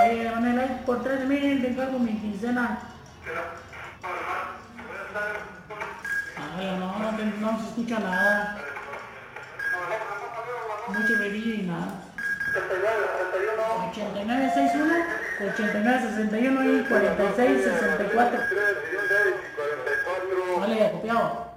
Oye, dame like por 13.000, te encargo mi quincena. Ay, no se escucha nada. Mucho brillo y nada. 8961, 8961 y 4664. Vale, copiado.